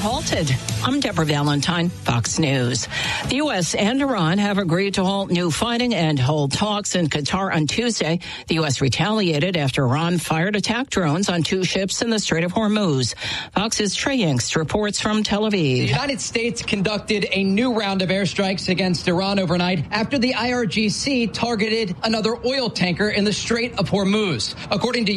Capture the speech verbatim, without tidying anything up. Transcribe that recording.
halted. I'm Deborah Valentine, Fox News. The U S and Iran have agreed to halt new fighting and hold talks in Qatar on Tuesday. The U S retaliated after Iran fired attack drones on two ships in the Strait of Hormuz. Fox's Trey Yingst reports from Tel Aviv. The United States conducted a new round of airstrikes against Iran overnight after the I R G C targeted another oil tanker in the Strait of Hormuz. According to